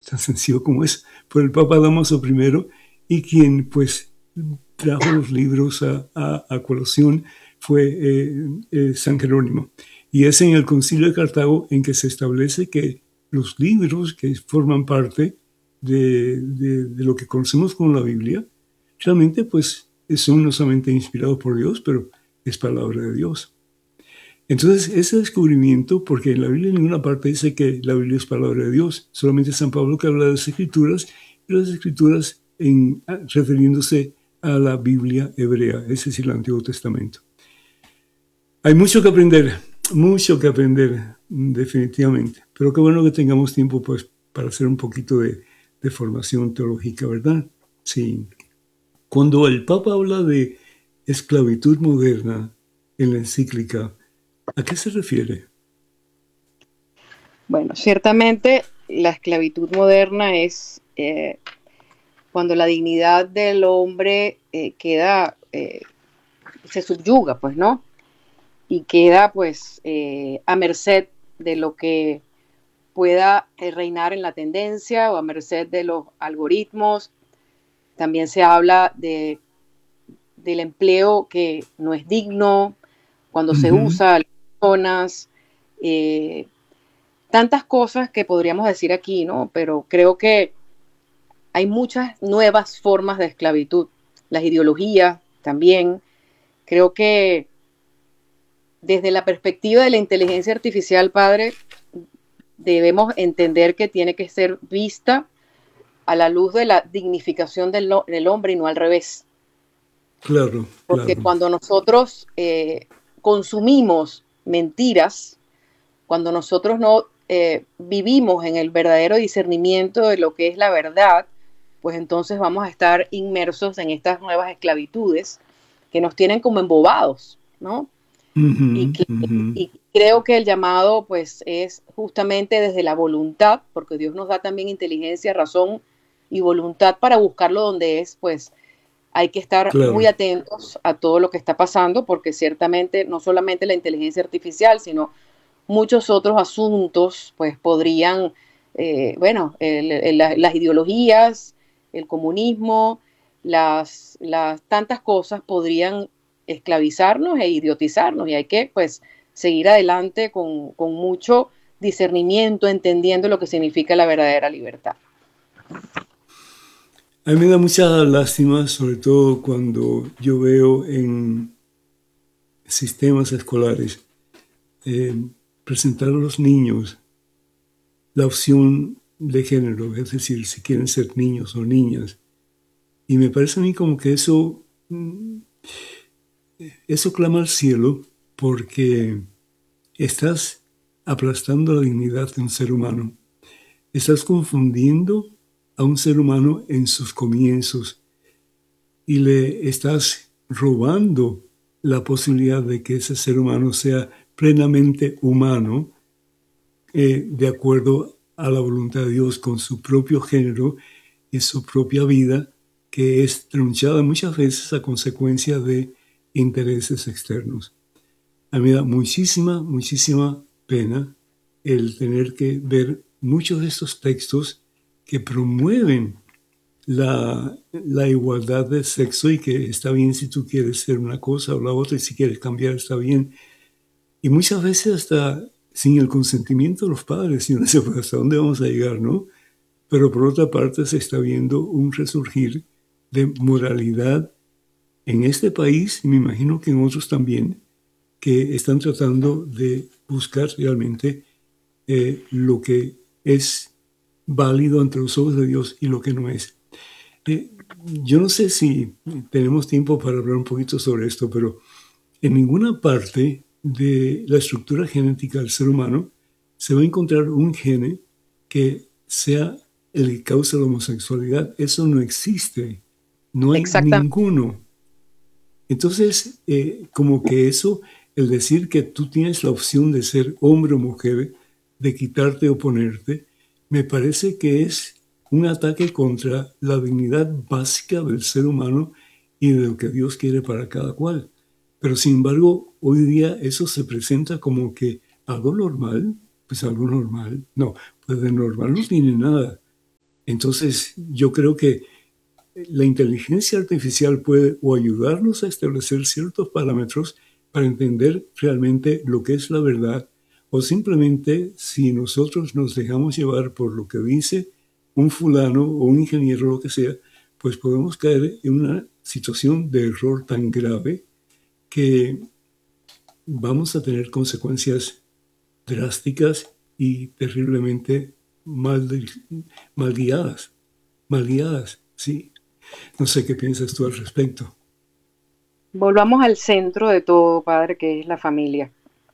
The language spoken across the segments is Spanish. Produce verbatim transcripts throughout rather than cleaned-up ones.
tan sencillo como es, por el Papa Dámaso primero, y quien pues trajo los libros a, a, a colación fue eh, eh, San Jerónimo. Y es en el Concilio de Cartago en que se establece que los libros que forman parte de, de, de lo que conocemos como la Biblia, realmente pues son no solamente inspirados por Dios, pero es palabra de Dios. Entonces, ese descubrimiento, porque en la Biblia en ninguna parte dice que la Biblia es palabra de Dios, solamente San Pablo que habla de las Escrituras, y las Escrituras en, refiriéndose a la Biblia hebrea, es decir, el Antiguo Testamento. Hay mucho que aprender, mucho que aprender, definitivamente, pero qué bueno que tengamos tiempo pues, para hacer un poquito de, de formación teológica, ¿verdad? Sí. Cuando el Papa habla de esclavitud moderna en la encíclica, ¿a qué se refiere? Bueno, ciertamente la esclavitud moderna es eh, cuando la dignidad del hombre eh, queda, eh, se subyuga, pues, ¿no? Y queda, pues, eh, a merced de lo que pueda eh, reinar en la tendencia o a merced de los algoritmos. También se habla de, del empleo que no es digno, cuando se Uh-huh. usa a las personas, eh, tantas cosas que podríamos decir aquí, ¿no? Pero creo que hay muchas nuevas formas de esclavitud, las ideologías también. Creo que desde la perspectiva de la inteligencia artificial, padre, debemos entender que tiene que ser vista a la luz de la dignificación del, del hombre y no al revés. Claro, Porque claro. cuando nosotros eh, consumimos mentiras, cuando nosotros no eh, vivimos en el verdadero discernimiento de lo que es la verdad, pues entonces vamos a estar inmersos en estas nuevas esclavitudes que nos tienen como embobados, ¿no? Y, Uh-huh, que, uh-huh. y creo que el llamado pues es justamente desde la voluntad, porque Dios nos da también inteligencia, razón y voluntad para buscarlo donde es, pues hay que estar muy Claro. atentos a todo lo que está pasando, porque ciertamente no solamente la inteligencia artificial, sino muchos otros asuntos, pues podrían, eh, bueno, el, el, las ideologías, el comunismo, las, las tantas cosas podrían esclavizarnos e idiotizarnos y hay que, pues, seguir adelante con, con mucho discernimiento, entendiendo lo que significa la verdadera libertad. A mí me da mucha lástima, sobre todo cuando yo veo en sistemas escolares eh, presentar a los niños la opción de género, es decir, si quieren ser niños o niñas. Y me parece a mí como que eso, eso clama al cielo porque estás aplastando la dignidad de un ser humano. Estás confundiendo a un ser humano en sus comienzos y le estás robando la posibilidad de que ese ser humano sea plenamente humano eh, de acuerdo a la voluntad de Dios con su propio género y su propia vida, que es tronchada muchas veces a consecuencia de intereses externos. A mí me da muchísima, muchísima pena el tener que ver muchos de estos textos que promueven la, la igualdad de sexo y que está bien si tú quieres ser una cosa o la otra y si quieres cambiar está bien. Y muchas veces hasta sin el consentimiento de los padres, y no sé hasta dónde vamos a llegar, ¿no? Pero por otra parte se está viendo un resurgir de moralidad en este país y me imagino que en otros también, que están tratando de buscar realmente eh, lo que es válido ante los ojos de Dios y lo que no es. Eh, yo no sé si tenemos tiempo para hablar un poquito sobre esto, pero en ninguna parte de la estructura genética del ser humano se va a encontrar un gene que sea el que causa la homosexualidad. Eso no existe. No hay Exactamente. ninguno. Entonces, eh, como que eso, el decir que tú tienes la opción de ser hombre o mujer, de quitarte o ponerte, me parece que es un ataque contra la dignidad básica del ser humano y de lo que Dios quiere para cada cual. Pero sin embargo, hoy día eso se presenta como que algo normal, pues algo normal. No, pues de normal no tiene nada. Entonces, yo creo que la inteligencia artificial puede o ayudarnos a establecer ciertos parámetros para entender realmente lo que es la verdad, o simplemente si nosotros nos dejamos llevar por lo que dice un fulano o un ingeniero, lo que sea, pues podemos caer en una situación de error tan grave que vamos a tener consecuencias drásticas y terriblemente mal, mal guiadas, mal guiadas, sí. No sé qué piensas tú al respecto. Volvamos al centro de todo, padre, que es la familia.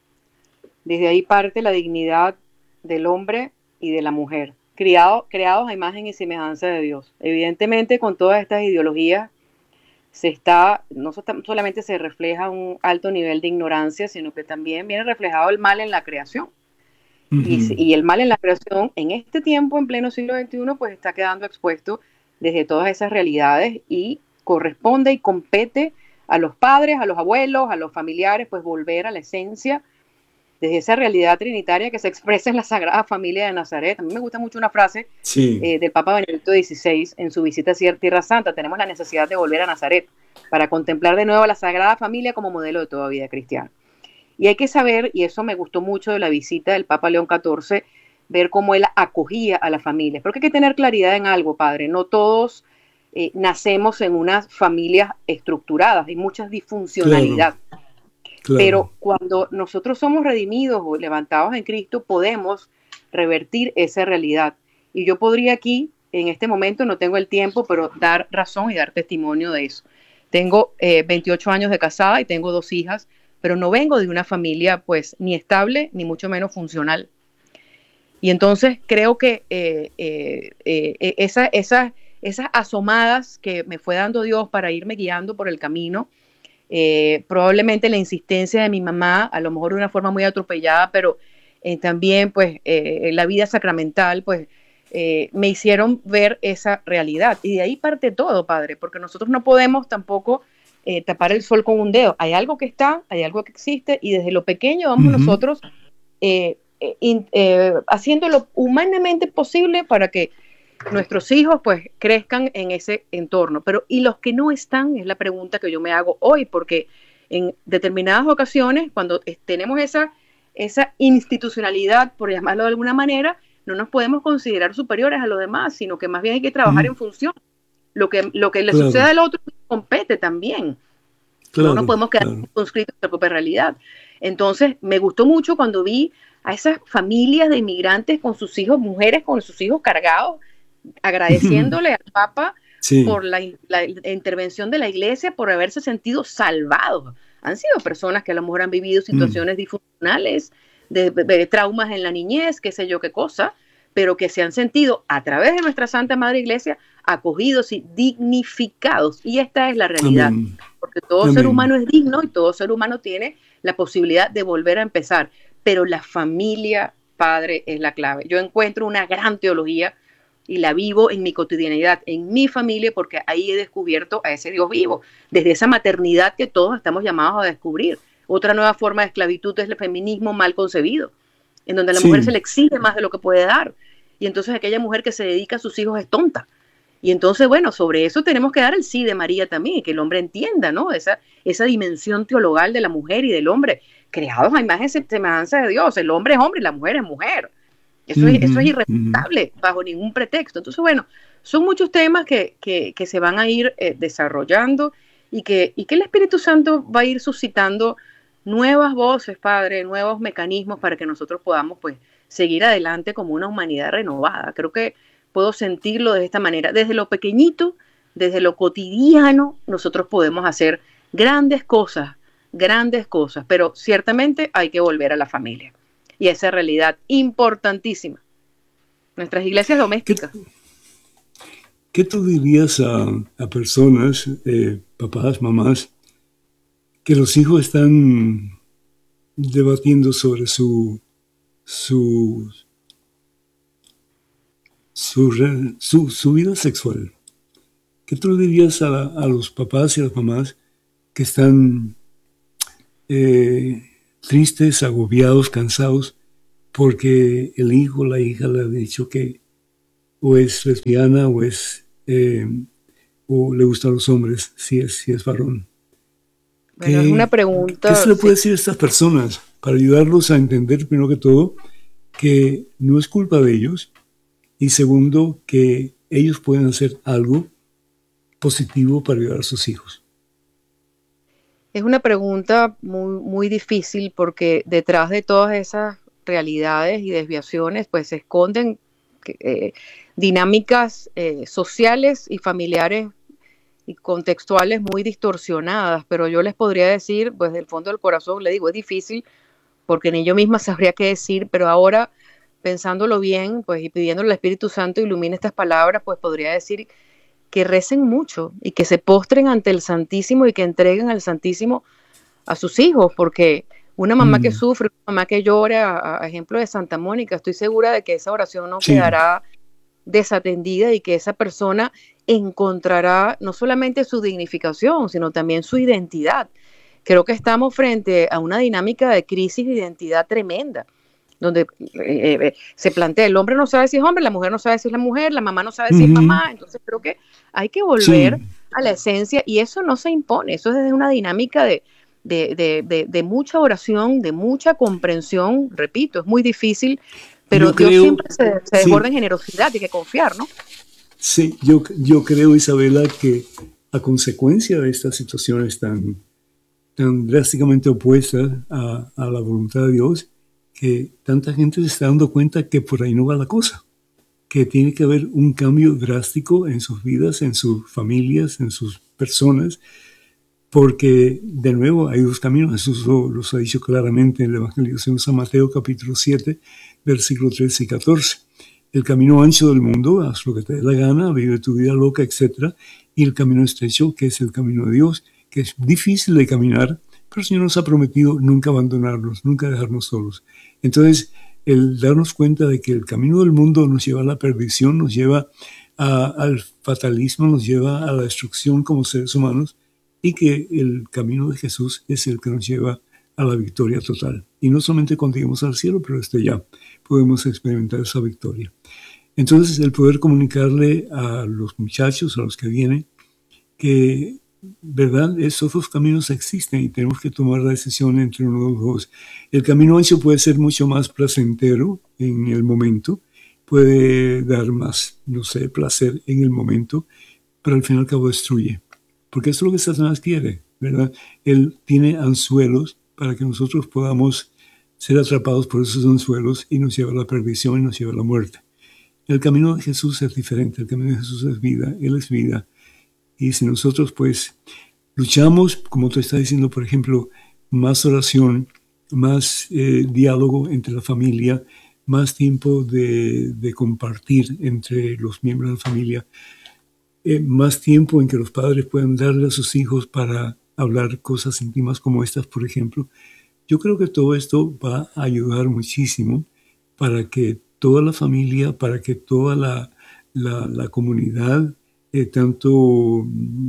Desde ahí parte la dignidad del hombre y de la mujer, criado, creados a imagen y semejanza de Dios. Evidentemente, con todas estas ideologías, se está, no solamente se refleja un alto nivel de ignorancia, sino que también viene reflejado el mal en la creación. Uh-huh. Y, y el mal en la creación, en este tiempo, en pleno siglo veintiuno, pues está quedando expuesto desde todas esas realidades y corresponde y compete a los padres, a los abuelos, a los familiares, pues volver a la esencia desde esa realidad trinitaria que se expresa en la Sagrada Familia de Nazaret. A mí me gusta mucho una frase sí. eh, del Papa Benedicto dieciséis en su visita a Tierra Santa. Tenemos la necesidad de volver a Nazaret para contemplar de nuevo a la Sagrada Familia como modelo de toda vida cristiana. Y hay que saber, y eso me gustó mucho de la visita del Papa León catorce, ver cómo él acogía a las familias. Porque hay que tener claridad en algo, padre. No todos eh, nacemos en unas familias estructuradas, hay mucha disfuncionalidad. Claro. Claro. Pero cuando nosotros somos redimidos o levantados en Cristo, podemos revertir esa realidad. Y yo podría aquí, en este momento, no tengo el tiempo, pero dar razón y dar testimonio de eso. Tengo eh, veintiocho años de casada y tengo dos hijas, pero no vengo de una familia pues ni estable, ni mucho menos funcional. Y entonces creo que eh, eh, eh, esa, esa, esas asomadas que me fue dando Dios para irme guiando por el camino, Eh, probablemente la insistencia de mi mamá, a lo mejor de una forma muy atropellada, pero eh, también pues eh, la vida sacramental, pues eh, me hicieron ver esa realidad. Y de ahí parte todo, padre, porque nosotros no podemos tampoco eh, tapar el sol con un dedo. Hay algo que está, hay algo que existe, y desde lo pequeño vamos uh-huh. nosotros eh, eh, eh, haciendo lo humanamente posible para que nuestros hijos pues crezcan en ese entorno. Pero ¿y los que no están? Es la pregunta que yo me hago hoy, porque en determinadas ocasiones, cuando tenemos esa, esa institucionalidad, por llamarlo de alguna manera, no nos podemos considerar superiores a los demás, sino que más bien hay que trabajar mm. en función. Lo que, lo que le claro. sucede al otro compete también. Claro, no nos podemos quedar claro. conscritos en la propia realidad. Entonces, me gustó mucho cuando vi a esas familias de inmigrantes con sus hijos, mujeres con sus hijos cargados, agradeciéndole al Papa sí. por la, la, la intervención de la Iglesia, por haberse sentido salvados. Han sido personas que a lo mejor han vivido situaciones mm. disfuncionales, de, de, de traumas en la niñez, qué sé yo qué cosa, pero que se han sentido a través de nuestra Santa Madre Iglesia acogidos y dignificados. Y esta es la realidad, Amén. Porque todo Amén. Ser humano es digno y todo ser humano tiene la posibilidad de volver a empezar. Pero la familia, padre, es la clave. Yo encuentro una gran teología y la vivo en mi cotidianidad, en mi familia, porque ahí he descubierto a ese Dios vivo, desde esa maternidad que todos estamos llamados a descubrir. Otra nueva forma de esclavitud es el feminismo mal concebido, en donde a la sí. mujer se le exige más de lo que puede dar, y entonces aquella mujer que se dedica a sus hijos es tonta. Y entonces, bueno, sobre eso tenemos que dar el sí de María también, que el hombre entienda, ¿no? Esa, esa dimensión teologal de la mujer y del hombre, creados a imagen y semejanza de Dios. El hombre es hombre y la mujer es mujer. Eso, uh-huh, es, eso es irrefutable, uh-huh. bajo ningún pretexto. Entonces, bueno, son muchos temas que, que, que se van a ir eh, desarrollando y que, y que el Espíritu Santo va a ir suscitando nuevas voces, Padre, nuevos mecanismos para que nosotros podamos, pues, seguir adelante como una humanidad renovada. Creo que puedo sentirlo de esta manera. Desde lo pequeñito, desde lo cotidiano, nosotros podemos hacer grandes cosas, grandes cosas, pero ciertamente hay que volver a la familia. Y esa realidad importantísima. Nuestras iglesias domésticas. ¿Qué, qué tú dirías a, a personas, eh, papás, mamás, que los hijos están debatiendo sobre su su su, su, su vida sexual? ¿Qué tú dirías a, a los papás y a las mamás que están eh, tristes, agobiados, cansados, porque el hijo o la hija le ha dicho que o es lesbiana, o es eh, o le gustan los hombres, si es, si es varón. Bueno, es una ¿Qué, ¿Qué se pregunta, le sí. puede decir a estas personas para ayudarlos a entender, primero que todo, que no es culpa de ellos, y segundo, que ellos pueden hacer algo positivo para ayudar a sus hijos? Es una pregunta muy, muy difícil porque detrás de todas esas realidades y desviaciones, pues se esconden eh, dinámicas eh, sociales y familiares y contextuales muy distorsionadas, pero yo les podría decir, pues del fondo del corazón, le digo, es difícil porque ni yo misma sabría qué decir, pero ahora pensándolo bien, pues y pidiéndole al Espíritu Santo ilumine estas palabras, pues podría decir que recen mucho y que se postren ante el Santísimo y que entreguen al Santísimo a sus hijos, porque una mamá que Mm, sufre, una mamá que llora, a, a ejemplo de Santa Mónica, estoy segura de que esa oración no sí, quedará desatendida y que esa persona encontrará no solamente su dignificación, sino también su identidad. Creo que estamos frente a una dinámica de crisis de identidad tremenda, donde eh, eh, se plantea, el hombre no sabe si es hombre, la mujer no sabe si es la mujer, la mamá no sabe si es ujú, mamá, entonces creo que hay que volver sí. a la esencia y eso no se impone, eso es desde una dinámica de, de, de, de, de mucha oración, de mucha comprensión, repito, es muy difícil, pero Yo Dios creo, siempre se, se desborda sí, en generosidad, hay que confiar, ¿no? sí, yo, yo creo, Isabela, que a consecuencia de estas situaciones tan, tan drásticamente opuestas a, a la voluntad de Dios, que tanta gente se está dando cuenta que por ahí no va la cosa, que tiene que haber un cambio drástico en sus vidas, en sus familias, en sus personas, porque de nuevo hay dos caminos. Jesús lo, los ha dicho claramente en el Evangelio según San Mateo capítulo siete, versículos trece y catorce. El camino ancho del mundo, haz lo que te dé la gana, vive tu vida loca, etcétera. Y el camino estrecho, que es el camino de Dios, que es difícil de caminar, pero el Señor nos ha prometido nunca abandonarnos, nunca dejarnos solos. Entonces, el darnos cuenta de que el camino del mundo nos lleva a la perdición, nos lleva a, al fatalismo, nos lleva a la destrucción como seres humanos, y que el camino de Jesús es el que nos lleva a la victoria total. Y no solamente cuando lleguemos al cielo, pero desde ya podemos experimentar esa victoria. Entonces, el poder comunicarle a los muchachos, a los que vienen, que, ¿verdad?, esos dos caminos existen y tenemos que tomar la decisión entre uno de los dos. El camino ancho puede ser mucho más placentero en el momento, puede dar más, no sé, placer en el momento, pero al fin y al cabo destruye. Porque eso es lo que Satanás quiere, ¿verdad? Él tiene anzuelos para que nosotros podamos ser atrapados por esos anzuelos y nos lleva a la perdición y nos lleva a la muerte. El camino de Jesús es diferente, el camino de Jesús es vida, Él es vida. Y si nosotros pues luchamos, como tú estás diciendo, por ejemplo, más oración, más eh, diálogo entre la familia, más tiempo de, de compartir entre los miembros de la familia, eh, más tiempo en que los padres puedan darle a sus hijos para hablar cosas íntimas como estas, por ejemplo. Yo creo que todo esto va a ayudar muchísimo para que toda la familia, para que toda la, la, la comunidad, eh, tanto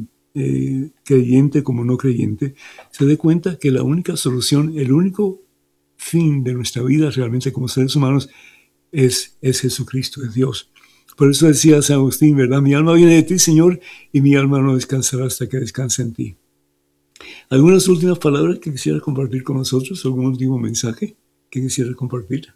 eh, creyente como no creyente, se dé cuenta que la única solución, el único fin de nuestra vida realmente como seres humanos es, es Jesucristo, es Dios. Por eso decía San Agustín, ¿verdad? Mi alma viene de ti, Señor, y mi alma no descansará hasta que descanse en ti. ¿Algunas últimas palabras que quisieras compartir con nosotros? ¿Algún último mensaje que quisieras compartir?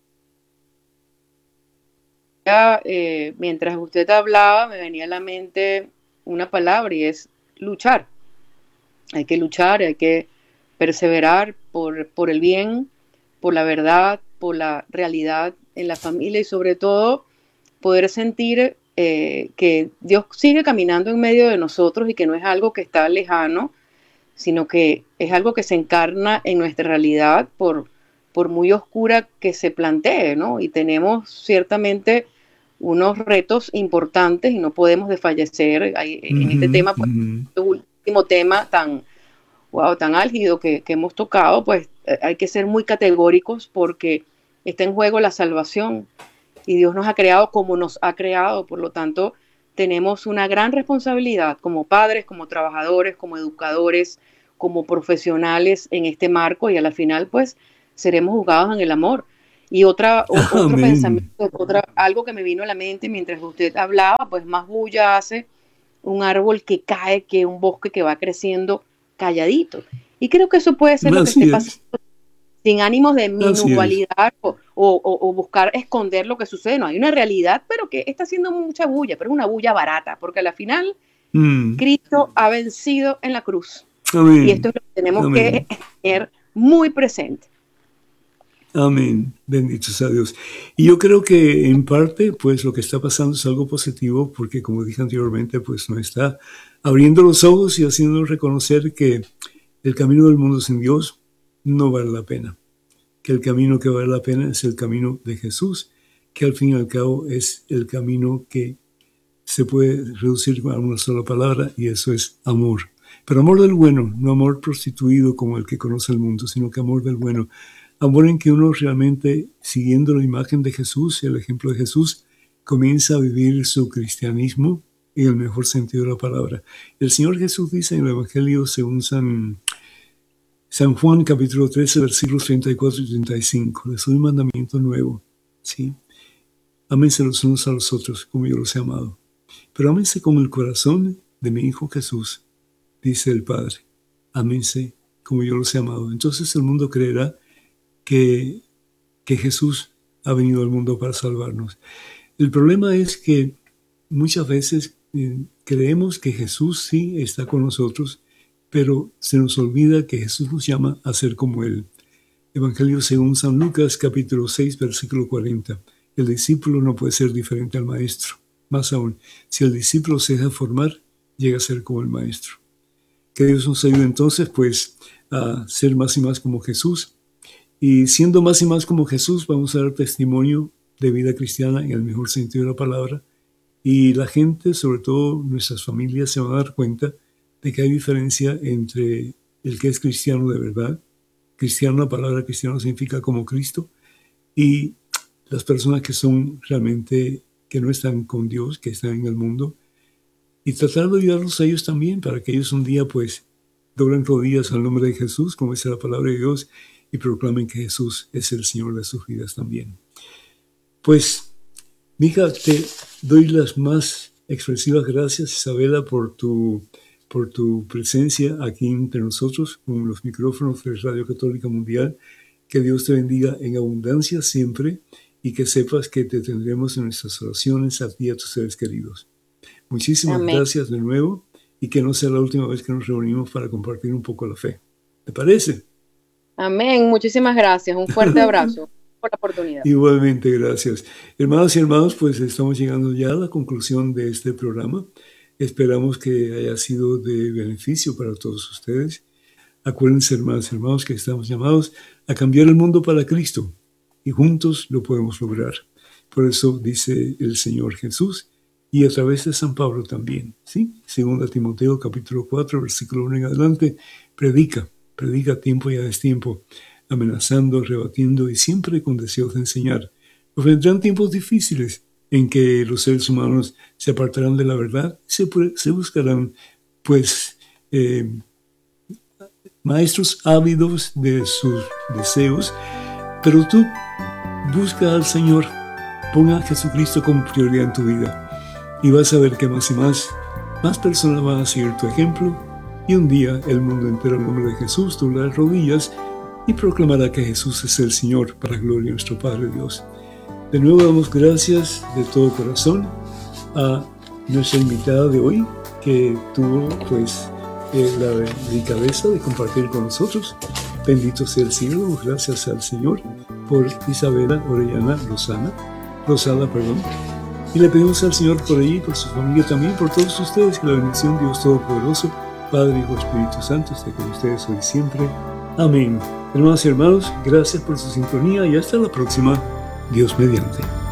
Ya, eh, mientras usted hablaba, me venía a la mente una palabra y es luchar. Hay que luchar, hay que perseverar por, por el bien, por la verdad, por la realidad en la familia y sobre todo poder sentir eh, que Dios sigue caminando en medio de nosotros y que no es algo que está lejano, sino que es algo que se encarna en nuestra realidad por, por muy oscura que se plantee, ¿no? Y tenemos ciertamente unos retos importantes y no podemos desfallecer. Hay, en este Uh-huh, tema, pues, uh-huh. este último tema tan, wow, tan álgido que, que hemos tocado, pues eh, hay que ser muy categóricos porque está en juego la salvación y Dios nos ha creado como nos ha creado, por lo tanto tenemos una gran responsabilidad como padres, como trabajadores, como educadores, como profesionales en este marco y a la final pues seremos juzgados en el amor Y otra, o, otro Amén. pensamiento, otra, algo que me vino a la mente mientras usted hablaba, pues más bulla hace un árbol que cae que un bosque que va creciendo calladito. Y creo que eso puede ser lo que Así esté es, pasando, sin ánimos de así es. minusvalidar o, o, o buscar esconder lo que sucede. No, hay una realidad, pero que está haciendo mucha bulla, pero es una bulla barata, porque al final Mm. Cristo ha vencido en la cruz. Amén. Y esto es lo que tenemos Amén. que tener muy presente. Amén, bendito sea Dios. Y yo creo que en parte, pues lo que está pasando es algo positivo, porque como dije anteriormente, pues nos está abriendo los ojos y haciéndonos reconocer que el camino del mundo sin Dios no vale la pena. Que el camino que vale la pena es el camino de Jesús, que al fin y al cabo es el camino que se puede reducir a una sola palabra, y eso es amor. Pero amor del bueno, no amor prostituido como el que conoce el mundo, sino que amor del bueno. Amor en que uno realmente, siguiendo la imagen de Jesús y el ejemplo de Jesús, comienza a vivir su cristianismo en el mejor sentido de la palabra. El Señor Jesús dice en el Evangelio según San, San Juan, capítulo trece, versículos treinta y cuatro y treinta y cinco. Les doy un mandamiento nuevo, ¿sí? Ámense los unos a los otros como yo los he amado. Pero ámense como el corazón de mi Hijo Jesús, dice el Padre. Ámense como yo los he amado. Entonces el mundo creerá Que, que Jesús ha venido al mundo para salvarnos. El problema es que muchas veces eh, creemos que Jesús sí está con nosotros, pero se nos olvida que Jesús nos llama a ser como Él. Evangelio según San Lucas, capítulo seis, versículo cuarenta. El discípulo no puede ser diferente al maestro. Más aún, si el discípulo se deja formar, llega a ser como el maestro. Que Dios nos ayude entonces, pues, a ser más y más como Jesús. Y siendo más y más como Jesús, vamos a dar testimonio de vida cristiana en el mejor sentido de la palabra. Y la gente, sobre todo nuestras familias, se van a dar cuenta de que hay diferencia entre el que es cristiano de verdad. Cristiano, la palabra cristiano significa como Cristo. Y las personas que son realmente, que no están con Dios, que están en el mundo. Y tratar de ayudarlos a ellos también, para que ellos un día, pues, doblen rodillas al nombre de Jesús, como dice la palabra de Dios, y proclamen que Jesús es el Señor de sus vidas también. Pues, mija, te doy las más expresivas gracias, Isabela, por tu, por tu presencia aquí entre nosotros con los micrófonos de Radio Católica Mundial. Que Dios te bendiga en abundancia siempre y que sepas que te tendremos en nuestras oraciones a ti y a tus seres queridos. Muchísimas Amén. gracias de nuevo y que no sea la última vez que nos reunimos para compartir un poco la fe. ¿Te parece? Amén. Muchísimas gracias. Un fuerte abrazo por la oportunidad. Igualmente, gracias. Hermanos y hermanos, pues estamos llegando ya a la conclusión de este programa. Esperamos que haya sido de beneficio para todos ustedes. Acuérdense, hermanos y hermanos, que estamos llamados a cambiar el mundo para Cristo y juntos lo podemos lograr. Por eso dice el Señor Jesús y a través de San Pablo también, ¿sí? Segunda Timoteo capítulo cuatro, versículo uno en adelante, predica. Predica a tiempo y a destiempo, amenazando, rebatiendo y siempre con deseos de enseñar. Pues vendrán tiempos difíciles en que los seres humanos se apartarán de la verdad, se, se buscarán, pues, eh, maestros ávidos de sus deseos, pero tú busca al Señor, ponga a Jesucristo como prioridad en tu vida y vas a ver que más y más, más personas van a seguir tu ejemplo. Y un día el mundo entero en nombre de Jesús doblará rodillas y proclamará que Jesús es el Señor para gloria de nuestro Padre Dios. De nuevo damos gracias de todo corazón a nuestra invitada de hoy, que tuvo pues eh, la delicadeza de compartir con nosotros. Bendito sea el cielo, gracias al Señor por Isabela Orellana Lozana, Lozada, perdón. Y le pedimos al Señor por ella y por su familia también, por todos ustedes, que la bendición de Dios Todopoderoso, Padre, Hijo, Espíritu Santo, esté con ustedes hoy y siempre. Amén. Hermanas y hermanos, gracias por su sintonía y hasta la próxima. Dios mediante.